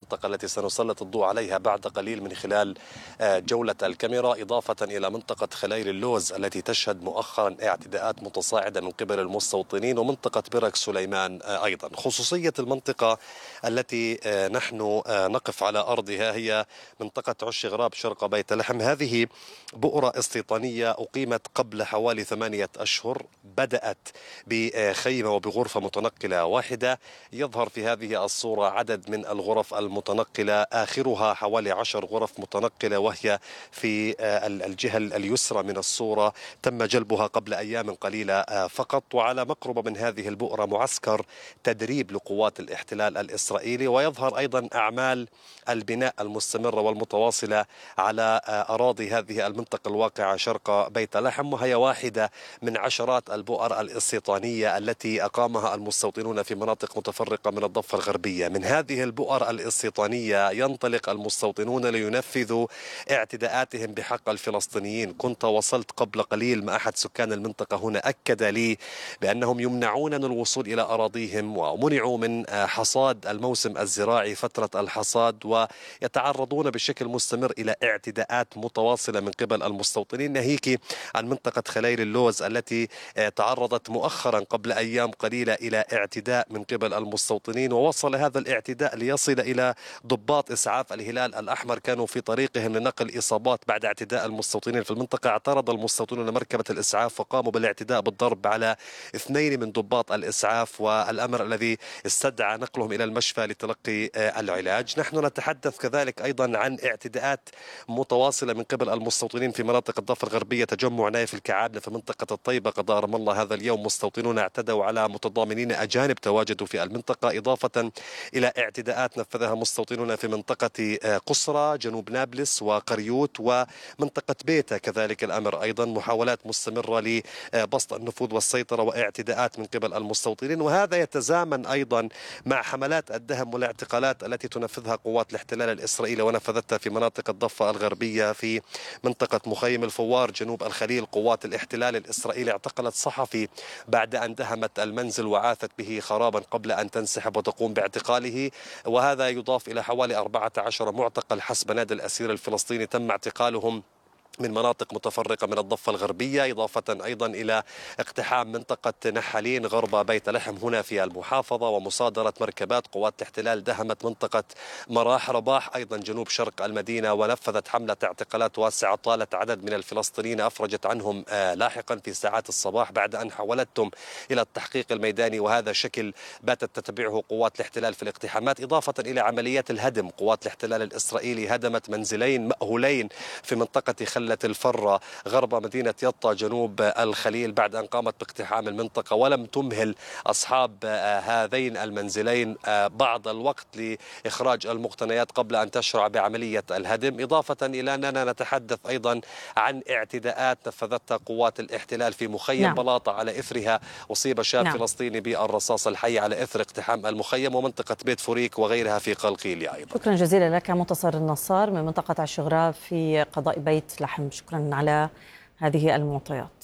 المنطقة التي سنسلط الضوء عليها بعد قليل من خلال جولة الكاميرا، إضافة إلى منطقة خليل اللوز التي تشهد مؤخرا اعتداءات متصاعدة من قبل المستوطنين، ومنطقة برك سليمان أيضا. خصوصية المنطقة التي نحن نقف على أرضها هي منطقة عش غراب شرق بيت لحم. هذه بؤرة استيطانية أقيمت قبل حوالي 8 أشهر، بدأت بخيمة وبغرفة متنقلة واحدة. يظهر في هذه الصورة عدد من الغرف المتنقلة، آخرها حوالي 10 غرف متنقلة، وهي في الجهة اليسرى من الصورة. تم جلبها قبل أيام قليلة فقط. وعلى مقرب من هذه البؤرة معسكر تدريب لقوات الاحتلال الإسرائيلي، ويظهر أيضا أعمال البناء المستمرة والمتواصلة على أراضي هذه المنطقة الواقعة شرق بيت لحم، وهي واحدة من عشرات البؤر الاستيطانية التي أقامها المستوطنون في مناطق متفرقة من الضفة الغربية. من هذه البؤر الاستيطانية ينطلق المستوطنون لينفذوا اعتداءاتهم بحق الفلسطينيين. كنت وصلت قبل قليل مع أحد سكان المنطقة هنا، أكد لي بأنهم يمنعون من الوصول إلى أراضيهم ومنعوا من حصاد الموسم الزراعي فترة الحصاد، ويتعرضون بشكل مستمر إلى اعتداءات متواصلة من قبل المستوطنين، ناهيك عن منطقة خليل اللوز التي تعرضت مؤخرا قبل أيام قليلة إلى اعتداء من قبل المستوطنين. ووصل هذا الاعتداء ليصل إلى ضباط إسعاف الهلال الأحمر، كانوا في طريقهم لنقل إصابات بعد اعتداء المستوطنين في المنطقة. اعترض المستوطنون مركبة الإسعاف وقاموا بالاعتداء بالضرب على 2 من ضباط الإسعاف، والأمر الذي استدعى نقلهم إلى المشفى لتلقي العلاج. نحن نتحدث كذلك أيضا عن اعتداءات متواصلة من قبل المستوطنين في مناطق الضفة الغربية، تجمع نايف الكعابنة في منطقة الطيبة قضاء رام الله. هذا اليوم مستوطنون اعتدوا على متضامنين أجانب تواجدوا في المنطقة، إضافة إلى اعتداءات نفذها مستوطنون في منطقة قصرى جنوب نابلس وقريوت ومنطقة بيتا. كذلك الأمر أيضا محاولات مستمرة لبسط النفوذ والسيطرة واعتداءات من قبل المستوطنين. وهذا يتزامن أيضا مع حملات الدهم والاعتقالات التي تنفذها قوات الاحتلال الإسرائيلي ونفذتها في مناطق الضفة الغربية. في منطقة مخيم الفوار جنوب الخليل قوات الاحتلال الإسرائيلي اعتقلت صحفي بعد أن دهمت المنزل وعاثت به خرابا قبل أن تنسحب وتقوم باعتقاله. وهذا يضاف إلى حوالي 14 معتقل حسب نادي الأسير الفلسطيني تم اعتقالهم من مناطق متفرقة من الضفة الغربية، إضافة أيضا إلى اقتحام منطقة نحالين غرب بيت لحم هنا في المحافظة، ومصادرة مركبات. قوات الاحتلال دهمت منطقة مراح رباح أيضا جنوب شرق المدينة، ونفذت حملة اعتقالات واسعة طالت عدد من الفلسطينيين أفرجت عنهم لاحقا في ساعات الصباح بعد أن حولتهم إلى التحقيق الميداني. وهذا شكل باتت تتبعه قوات الاحتلال في الاقتحامات، إضافة إلى عمليات الهدم. قوات الاحتلال الإسرائيلي هدمت منزلين مأهولين في منطقة خلة الفرة غرب مدينة يطا جنوب الخليل بعد أن قامت باقتحام المنطقة، ولم تمهل أصحاب هذين المنزلين بعض الوقت لإخراج المقتنيات قبل أن تشرع بعملية الهدم. إضافة إلى أننا نتحدث أيضا عن اعتداءات نفذتها قوات الاحتلال في مخيم بلاطة، على إثرها أصيب شاب فلسطيني بالرصاص الحي على إثر اقتحام المخيم، ومنطقة بيت فوريك وغيرها في قلقيلية أيضا. شكرا جزيلا لك منتصر النصار من منطقة عش غراب في قضاء بيت لحم، شكرا على هذه المعطيات.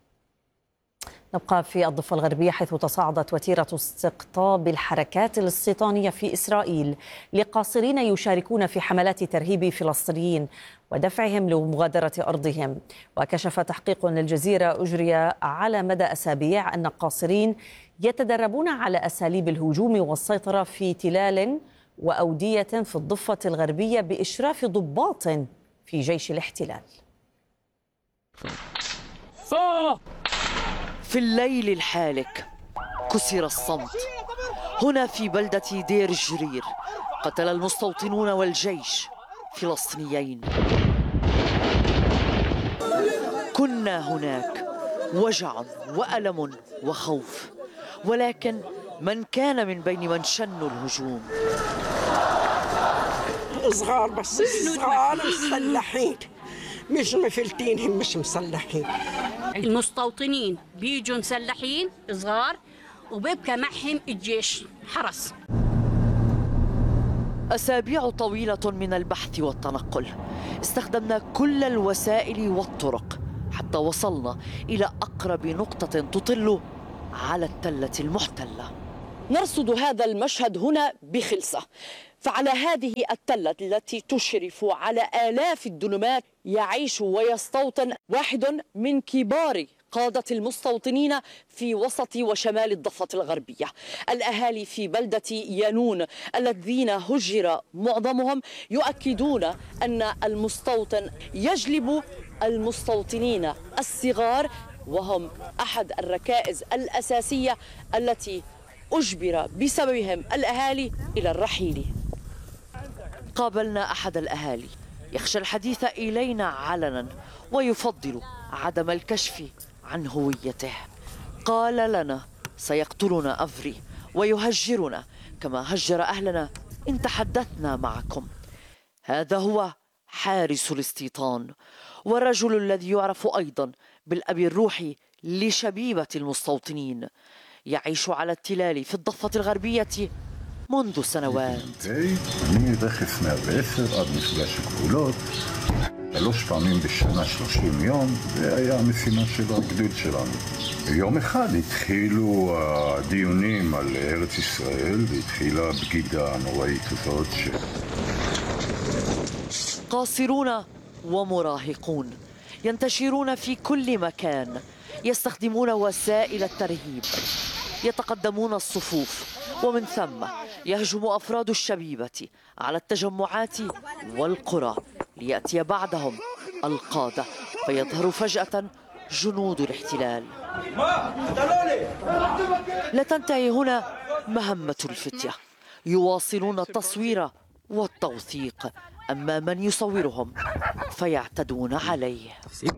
نبقى في الضفة الغربية حيث تصاعدت وتيرة استقطاب الحركات الاستيطانية في إسرائيل لقاصرين يشاركون في حملات ترهيب فلسطينيين ودفعهم لمغادرة أرضهم. وكشف تحقيق للجزيرة أجري على مدى أسابيع أن قاصرين يتدربون على أساليب الهجوم والسيطرة في تلال وأودية في الضفة الغربية بإشراف ضباط في جيش الاحتلال. في الليل الحالك كسر الصمت هنا في بلدة دير الجرير. قتل المستوطنون والجيش فلسطينيين. كنا هناك وجع وألم وخوف، ولكن من كان من بين من شنوا الهجوم؟ صغار، بس صغار مسلحين، مش مفلتين، هم مش مسلحين. المستوطنين بيجوا مسلحين صغار وبيبقى معهم الجيش حرس. أسابيع طويلة من البحث والتنقل، استخدمنا كل الوسائل والطرق حتى وصلنا إلى أقرب نقطة تطل على التلة المحتلة. نرصد هذا المشهد هنا بخلصة فعلى هذه التلة التي تشرف على آلاف الدنمات يعيش ويستوطن واحد من كبار قادة المستوطنين في وسط وشمال الضفة الغربية. الأهالي في بلدة يانون الذين هجر معظمهم يؤكدون أن المستوطن يجلب المستوطنين الصغار، وهم أحد الركائز الأساسية التي أجبر بسببهم الأهالي إلى الرحيل. قابلنا أحد الأهالي يخشى الحديث إلينا علنا ويفضل عدم الكشف عن هويته. قال لنا سيقتلنا أفري ويهجرنا كما هجر أهلنا إن تحدثنا معكم. هذا هو حارس الاستيطان والرجل الذي يعرف أيضا بالأب الروحي لشبيبة المستوطنين، يعيش على التلال في الضفة الغربية منذ سنوات. אני רכס 110 עד מפגש הגבולות, 3 פעמים בשנה 30 יום, זה היה המשימה של הגדוד שלנו. יום אחד התחילו הדיונים על ארץ ישראל והתחילה הבגידה הנוראית הזאת قاصرون ومراهقون ينتشرون في كل مكان، يستخدمون وسائل الترهيب، يتقدمون الصفوف، ومن ثم يهجم أفراد الشبيبة على التجمعات والقرى ليأتي بعدهم القادة، فيظهر فجأة جنود الاحتلال. لا تنتهي هنا مهمة الفتية، يواصلون التصوير والتوثيق، أما من يصورهم فيعتدون عليه.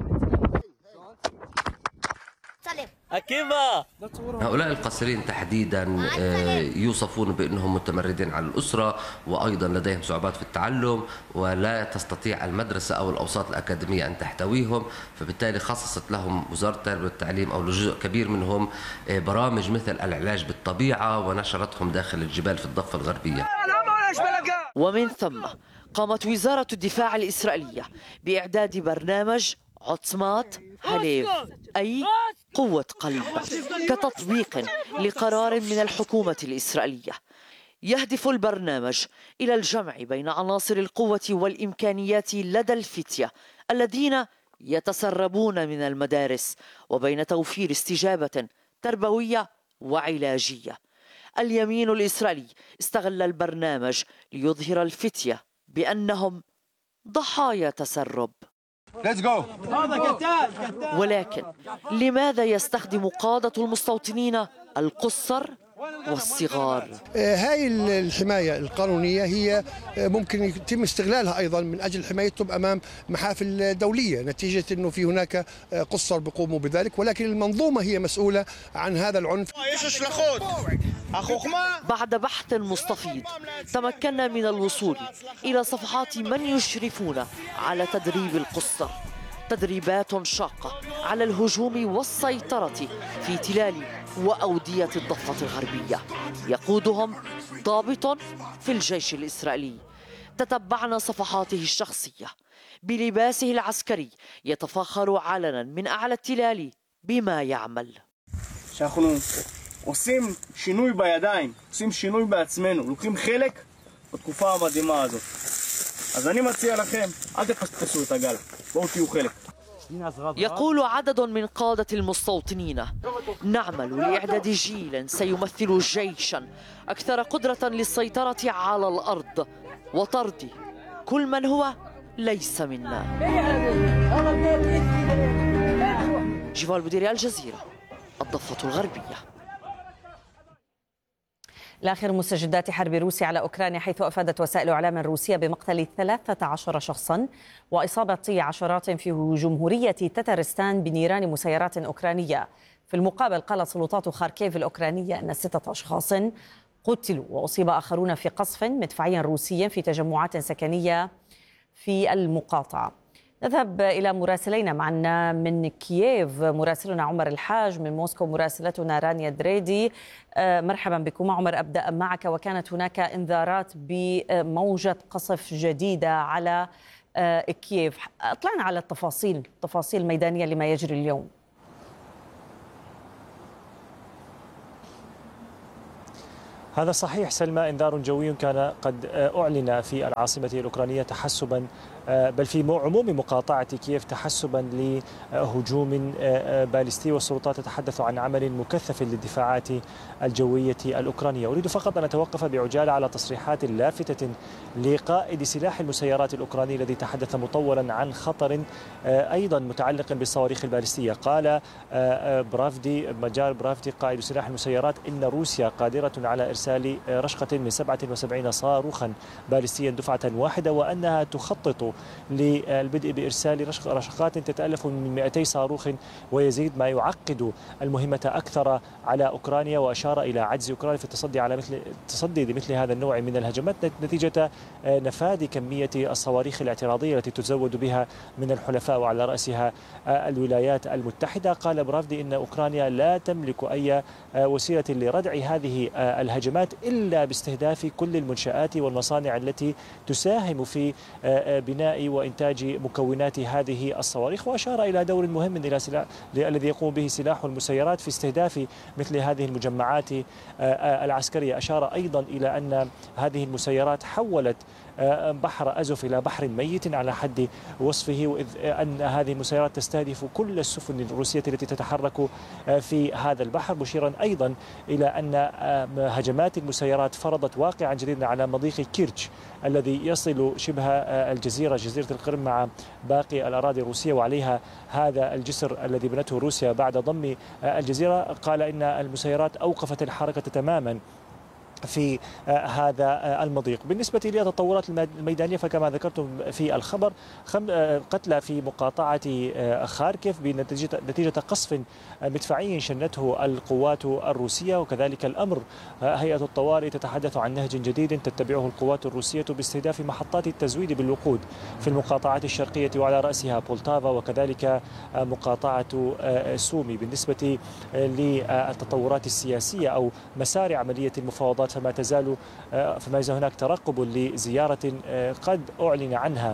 هؤلاء القاصرين تحديدا يوصفون بأنهم متمردين على الأسرة، وأيضا لديهم صعوبات في التعلم، ولا تستطيع المدرسة أو الأوساط الأكاديمية أن تحتويهم، فبالتالي خصصت لهم وزارة التربية والتعليم أو لجزء كبير منهم برامج مثل العلاج بالطبيعة، ونشرتهم داخل الجبال في الضفة الغربية. ومن ثم قامت وزارة الدفاع الإسرائيلية بإعداد برنامج عطمات هليف، أي قوة قلب، كتطبيق لقرار من الحكومة الإسرائيلية. يهدف البرنامج إلى الجمع بين عناصر القوة والإمكانيات لدى الفتية الذين يتسربون من المدارس، وبين توفير استجابة تربوية وعلاجية. اليمين الإسرائيلي استغل البرنامج ليظهر الفتية بأنهم ضحايا تسرب. ولكن لماذا يستخدم قادة المستوطنين القُصّر والصغار؟ هاي الحماية القانونية هي ممكن يتم استغلالها أيضا من أجل حمايتهم أمام محافل دولية، نتيجة أنه في هناك قُصّر بيقوموا بذلك، ولكن المنظومة هي مسؤولة عن هذا العنف. بعد بحث مستفيض تمكنا من الوصول إلى صفحات من يشرفون على تدريب القُصّر، تدريبات شاقة على الهجوم والسيطرة في تلال وأودية الضفة الغربية، يقودهم ضابط في الجيش الإسرائيلي. تتبعنا صفحاته الشخصية بلباسه العسكري، يتفاخر علنا من أعلى التلال بما يعمل. שאנחנו עושים שינוי בידיים, עושים שינוי בעצמנו, לוקחים חלק בתקופה המדהימה הזאת. אז אני מציע לכם, אל תפספסו את הגל, בואו תהיו חלק. يقول عدد من قادة المستوطنين: نعمل لإعداد جيل سيمثل جيشا أكثر قدرة للسيطرة على الأرض وطرد كل من هو ليس منا. جيفال بوديري، الجزيرة، الضفة الغربية. الآخر مستجدات حرب روسيا على أوكرانيا، حيث أفادت وسائل إعلام روسية بمقتل 13 شخصا وإصابة عشرات في جمهورية تترستان بنيران مسيرات أوكرانية. في المقابل قالت سلطات خاركيف الأوكرانية أن 6 أشخاص قتلوا وأصيب آخرون في قصف مدفعي روسي في تجمعات سكنية في المقاطعة. نذهب إلى مراسلين معنا من كييف، مراسلنا عمر الحاج، من موسكو مراسلتنا رانيا دريدي. مرحبا بكم عمر، أبدأ معك. وكانت هناك إنذارات بموجة قصف جديدة على كييف، أطلعنا على تفاصيل ميدانية لما يجري اليوم. هذا صحيح سلمى. إنذار جوي كان قد أعلن في العاصمة الأوكرانية تحسبا، بل في عموم مقاطعة كييف تحسبا لهجوم باليستي، والسلطات تتحدث عن عمل مكثف للدفاعات الجوية الأوكرانية. أريد فقط أن أتوقف بعجالة على تصريحات لافتة لقائد سلاح المسيرات الأوكراني الذي تحدث مطولا عن خطر أيضا متعلق بالصواريخ الباليستية. قال مجار برافدي قائد سلاح المسيرات إن روسيا قادرة على إرسال رشقة من 77 صاروخا باليستيا دفعة واحدة، وأنها تخطط للبدء بإرسال رشقات تتألف من 200 صاروخ ويزيد، ما يعقد المهمة أكثر على أوكرانيا. وأشار إلى عجز أوكرانيا في التصدي لمثل هذا النوع من الهجمات نتيجة نفاذ كمية الصواريخ الاعتراضية التي تزود بها من الحلفاء وعلى رأسها الولايات المتحدة. قال برافدي إن أوكرانيا لا تملك أي وسيلة لردع هذه الهجمات إلا باستهداف كل المنشآت والمصانع التي تساهم في بناء وإنتاج مكونات هذه الصواريخ. وأشار إلى دور مهم الذي يقوم به سلاح المسيرات في استهداف مثل هذه المجمعات العسكرية. أشار أيضا إلى أن هذه المسيرات حولت بحر أزوف إلى بحر ميت على حد وصفه، وإذ أن هذه المسيرات تستهدف كل السفن الروسية التي تتحرك في هذا البحر، مشيرا أيضا إلى أن هجمات المسيرات فرضت واقعا جديدا على مضيق كيرتش الذي يصل شبه جزيرة القرم مع باقي الأراضي الروسية، وعليها هذا الجسر الذي بنته روسيا بعد ضم الجزيرة. قال إن المسيرات أوقفت الحركة تماما في هذا المضيق. بالنسبة للتطورات الميدانية فكما ذكرتم في الخبر، قتلى في مقاطعة خاركيف بنتيجة قصف مدفعي شنته القوات الروسية. وكذلك الأمر هيئة الطوارئ تتحدث عن نهج جديد تتبعه القوات الروسية باستهداف محطات التزويد بالوقود في المقاطعات الشرقية وعلى رأسها بولتافا وكذلك مقاطعة سومي. بالنسبة للتطورات السياسية أو مسار عملية المفاوضات فما يزال هناك ترقب لزيارة قد أعلن عنها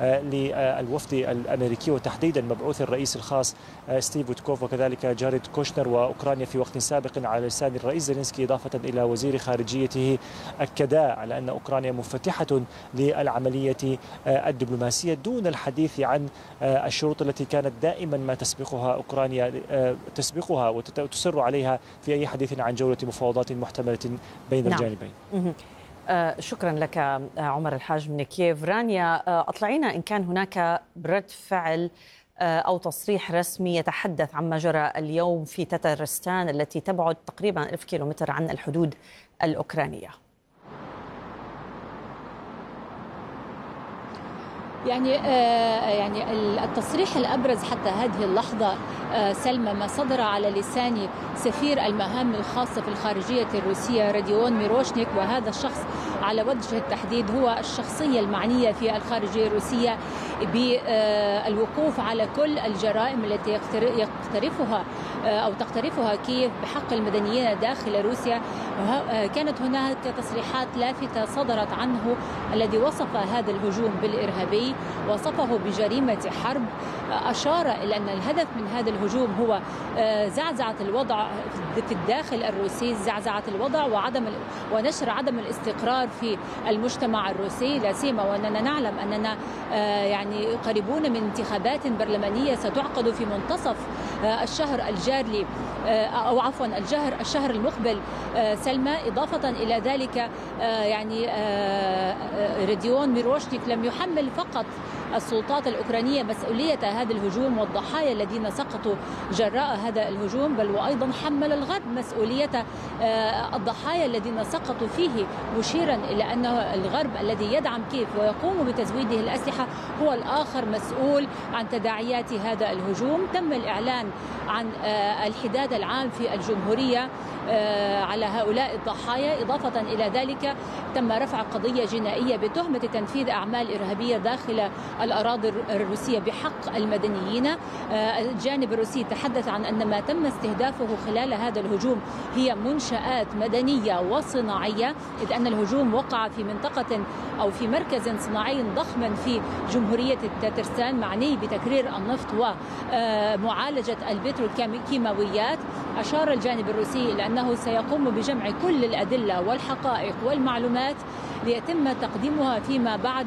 للوفد الأمريكي وتحديدا مبعوث الرئيس الخاص ستيف ويتكوف وكذلك جاريد كوشنر. وأوكرانيا في وقت سابق على لسان الرئيس زيلينسكي إضافة إلى وزير خارجيته أكدا على أن أوكرانيا مفتحة للعملية الدبلوماسية دون الحديث عن الشروط التي كانت دائما ما تسبقها أوكرانيا وتصر عليها في أي حديث عن جولة مفاوضات محتملة بين الجانبين. شكرا لك عمر الحاج من كييف. رانيا، أطلعينا إن كان هناك رد فعل أو تصريح رسمي يتحدث عما جرى اليوم في تترستان التي تبعد تقريبا 1000 كيلومتر عن الحدود الأوكرانية. يعني التصريح الأبرز حتى هذه اللحظة سلمى ما صدر على لسان سفير المهام الخاصة في الخارجية الروسية راديون ميروشنيك، وهذا الشخص على وجه التحديد هو الشخصية المعنية في الخارجية الروسية بالوقوف على كل الجرائم التي يقترفها أو تقترفها كييف بحق المدنيين داخل روسيا. كانت هناك تصريحات لافتة صدرت عنه الذي وصف هذا الهجوم بالإرهابي، وصفه بجريمة حرب. أشار إلى أن الهدف من هذا الهجوم هو زعزعة الوضع في الداخل الروسي، زعزعة الوضع ونشر عدم الاستقرار في المجتمع الروسي، لا سيما وأننا نعلم أننا يعني قريبون من انتخابات برلمانية ستعقد في منتصف الشهر الجاري أو عفوا الشهر المقبل سلمى. إضافة إلى ذلك يعني راديون ميروشنيك لم يحمل فقط السلطات الأوكرانية مسؤولية هذا الهجوم والضحايا الذين سقطوا جراء هذا الهجوم، بل وأيضا حمل الغرب مسؤولية الضحايا الذين سقطوا فيه، مشيرا إلى أن الغرب الذي يدعم كييف ويقوم بتزويده الأسلحة هو الآخر مسؤول عن تداعيات هذا الهجوم. تم الإعلان عن الحداد العام في الجمهورية على هؤلاء الضحايا. إضافة إلى ذلك تم رفع قضية جنائية بتهمة تنفيذ أعمال إرهابية داخل داخل الأراضي الروسية بحق المدنيين. الجانب الروسي تحدث عن أن ما تم استهدافه خلال هذا الهجوم هي منشآت مدنية وصناعية، إذ أن الهجوم وقع في منطقة أو في مركز صناعي ضخم في جمهورية تاترستان معني بتكرير النفط ومعالجة البتروكيماويات. أشار الجانب الروسي إلى أنه سيقوم بجمع كل الأدلة والحقائق والمعلومات ليتم تقديمها فيما بعد